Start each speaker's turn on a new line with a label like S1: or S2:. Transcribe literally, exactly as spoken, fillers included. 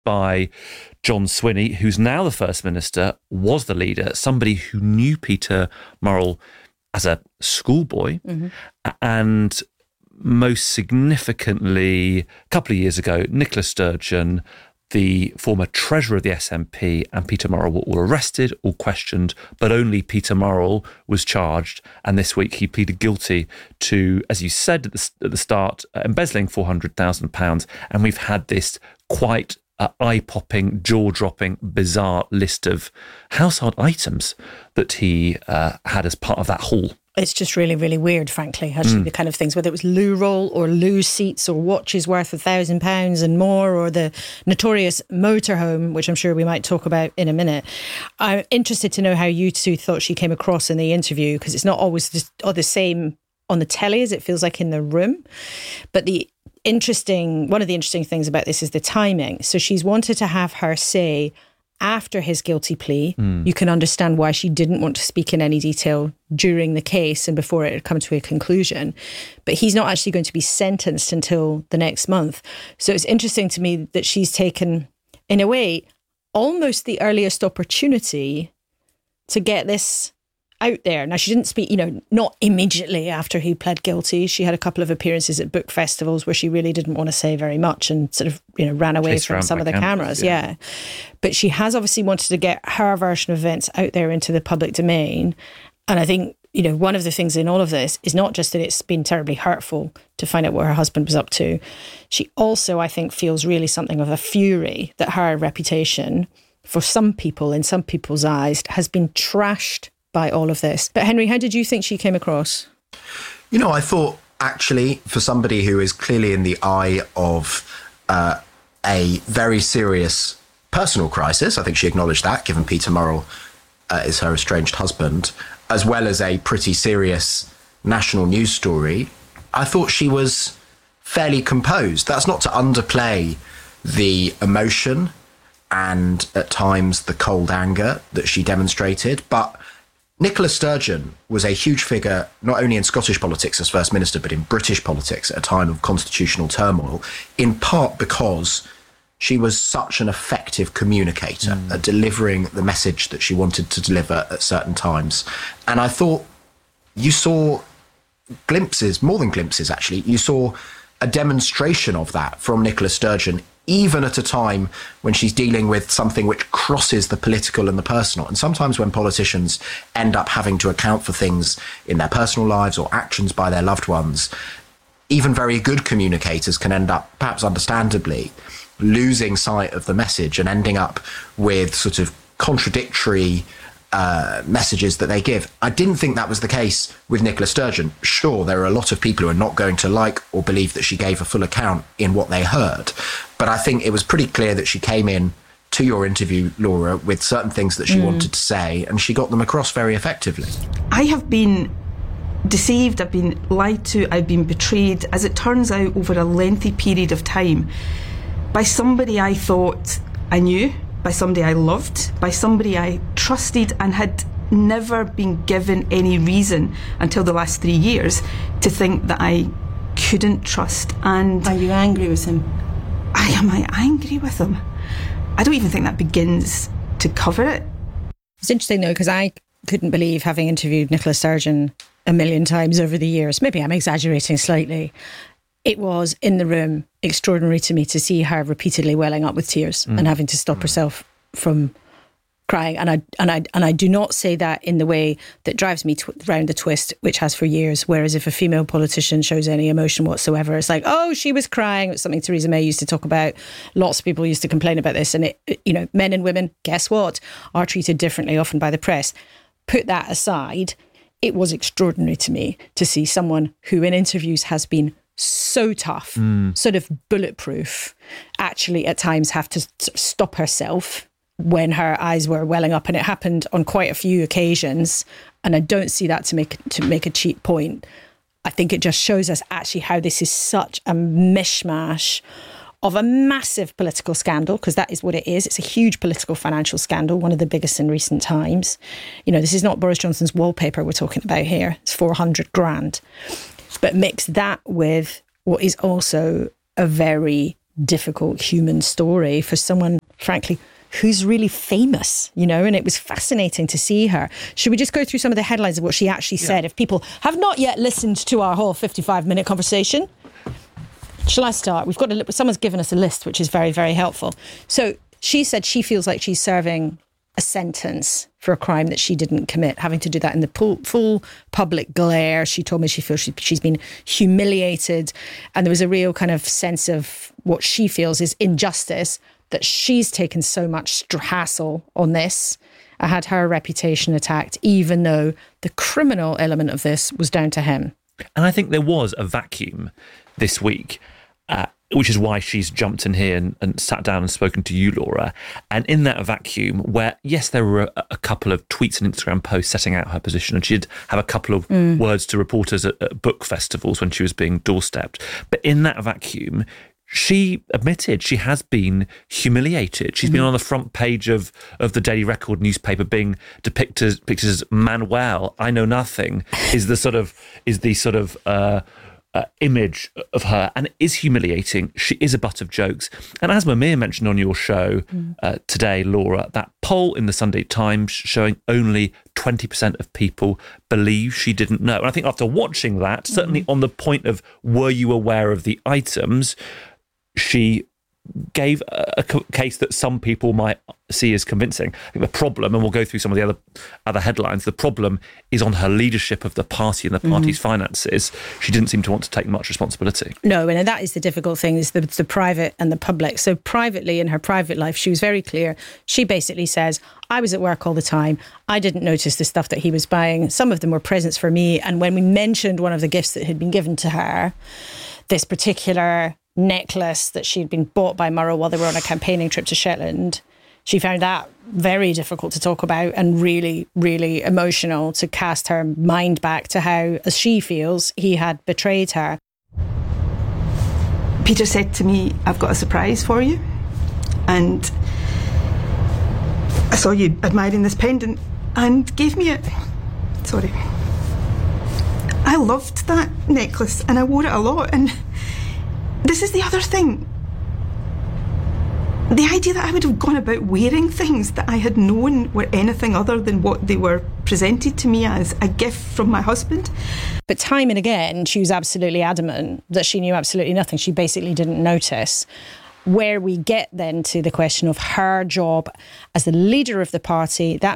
S1: by John Swinney, who's now the First Minister, was the leader, somebody who knew Peter Murrell as a schoolboy, mm-hmm. and most significantly, a couple of years ago, Nicola Sturgeon, the former treasurer of the S N P, and Peter Murrell were all arrested, all questioned, but only Peter Murrell was charged. And this week he pleaded guilty to, as you said at the, at the start, uh, embezzling four hundred thousand pounds. And we've had this quite uh, eye-popping, jaw-dropping, bizarre list of household items that he uh, had as part of that haul.
S2: It's just really, really weird, frankly, actually, mm. the kind of things, whether it was loo roll or loo seats or watches worth a thousand pounds and more, or the notorious motorhome, which I'm sure we might talk about in a minute. I'm interested to know how you two thought she came across in the interview, because it's not always just, or the same on the telly as it feels like in the room. But the interesting, one of the interesting things about this is the timing. So she's wanted to have her say, after his guilty plea, mm. you can understand why she didn't want to speak in any detail during the case and before it had come to a conclusion. But he's not actually going to be sentenced until the next month. So it's interesting to me that she's taken, in a way, almost the earliest opportunity to get this out there. Now, she didn't speak, you know, not immediately after he pled guilty. She had a couple of appearances at book festivals where she really didn't want to say very much and sort of, you know, ran away Chased from some of the cameras. cameras yeah. yeah. But she has obviously wanted to get her version of events out there into the public domain. And I think, you know, one of the things in all of this is not just that it's been terribly hurtful to find out what her husband was up to. She also, I think, feels really something of a fury that her reputation, for some people, in some people's eyes, has been trashed by all of this. But Henry, how did you think she came across?
S3: You know, I thought actually for somebody who is clearly in the eye of uh, a very serious personal crisis, I think she acknowledged that, given Peter Murrell uh, is her estranged husband, as well as a pretty serious national news story, I thought she was fairly composed. That's not to underplay the emotion and at times the cold anger that she demonstrated, but Nicola Sturgeon was a huge figure, not only in Scottish politics as First Minister, but in British politics at a time of constitutional turmoil, in part because she was such an effective communicator mm. at delivering the message that she wanted to deliver at certain times. And I thought you saw glimpses, more than glimpses actually, you saw a demonstration of that from Nicola Sturgeon, even at a time when she's dealing with something which crosses the political and the personal. And sometimes when politicians end up having to account for things in their personal lives or actions by their loved ones, even very good communicators can end up, perhaps understandably, losing sight of the message and ending up with sort of contradictory Uh, messages that they give. I didn't think that was the case with Nicola Sturgeon. Sure, there are a lot of people who are not going to like or believe that she gave a full account in what they heard. But I think it was pretty clear that she came in to your interview, Laura, with certain things that she mm. wanted to say, and she got them across very effectively.
S4: I have been deceived, I've been lied to, I've been betrayed, as it turns out, over a lengthy period of time, by somebody I thought I knew, by somebody I loved, by somebody I trusted and had never been given any reason until the last three years to think that I couldn't trust. And
S2: are you angry with him?
S4: I am I angry with him? I don't even think that begins to cover it.
S2: It's interesting though, because I couldn't believe, having interviewed Nicola Sturgeon a million times over the years, maybe I'm exaggerating slightly, it was, in the room, extraordinary to me to see her repeatedly welling up with tears mm. and having to stop herself from crying. And I and I and I do not say that in the way that drives me tw- round the twist, which has for years. Whereas if a female politician shows any emotion whatsoever, it's like, oh, she was crying. It's something Theresa May used to talk about. Lots of people used to complain about this. And it, you know, men and women, guess what, are treated differently often by the press. Put that aside, it was extraordinary to me to see someone who in interviews has been so tough, mm. sort of bulletproof, actually at times have to stop herself when her eyes were welling up. And it happened on quite a few occasions. And I don't see that to make to make a cheap point. I think it just shows us actually how this is such a mishmash of a massive political scandal, because that is what it is. It's a huge political financial scandal, one of the biggest in recent times. You know, this is not Boris Johnson's wallpaper we're talking about here. It's four hundred grand. But mix that with what is also a very difficult human story for someone, frankly, who's really famous, you know, and it was fascinating to see her. Should we just go through some of the headlines of what she actually yeah. said? If people have not yet listened to our whole fifty-five minute conversation, shall I start? We've got a, someone's given us a list, which is very, very helpful. So she said she feels like she's serving a sentence for a crime that she didn't commit, having to do that in the full, full public glare. She told me she feels she, she's been humiliated, and there was a real kind of sense of what she feels is injustice, that she's taken so much hassle on this. I had her reputation attacked, even though the criminal element of this was down to him.
S1: And I think there was a vacuum this week, uh, which is why she's jumped in here and, and sat down and spoken to you, Laura. And in that vacuum, where, yes, there were a, a couple of tweets and Instagram posts setting out her position, and she did have a couple of mm. words to reporters at, at book festivals when she was being doorstepped. But in that vacuum, she admitted she has been humiliated. She's mm-hmm. been on the front page of, of the Daily Record newspaper, being depicted, depicted as Manuel, I know nothing, is the sort of is the sort of uh, uh, image of her, and it is humiliating. She is a butt of jokes. And as Mumia mentioned on your show mm. uh, today, Laura, that poll in the Sunday Times showing only twenty percent of people believe she didn't know. And I think after watching that, mm. certainly on the point of were you aware of the items, she gave a case that some people might see as convincing. I think the problem, and we'll go through some of the other other headlines, the problem is on her leadership of the party and the party's mm-hmm. finances. She didn't seem to want to take much responsibility.
S2: No, and that is the difficult thing, is the, the private and the public. So privately, in her private life, she was very clear. She basically says, I was at work all the time. I didn't notice the stuff that he was buying. Some of them were presents for me. And when we mentioned one of the gifts that had been given to her, this particular necklace that she'd been bought by Murrell while they were on a campaigning trip to Shetland, she found that very difficult to talk about and really, really emotional, to cast her mind back to how, as she feels, he had betrayed her.
S4: Peter said to me, I've got a surprise for you. And I saw you admiring this pendant and gave me it. Sorry. I loved that necklace and I wore it a lot, and this is the other thing. The idea that I would have gone about wearing things that I had known were anything other than what they were presented to me as, a gift from my husband.
S2: But time and again, she was absolutely adamant that she knew absolutely nothing. She basically didn't notice. Where we get then to the question of her job as the leader of the party, that